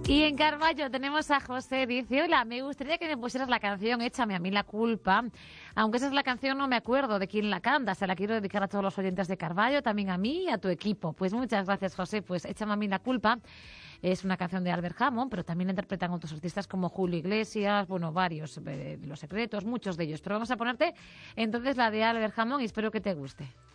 Y en Carballo tenemos a José, dice: hola, me gustaría que me pusieras la canción Échame a mí la culpa. Aunque esa es la canción, no me acuerdo de quién la canta. Se la quiero dedicar a todos los oyentes de Carballo, también a mí y a tu equipo. Pues muchas gracias, José. Pues Échame a mí la culpa es una canción de Albert Hammond, pero también la interpretan otros artistas como Julio Iglesias, bueno, varios, Los Secretos, muchos de ellos. Pero vamos a ponerte entonces la de Albert Hammond y espero que te guste.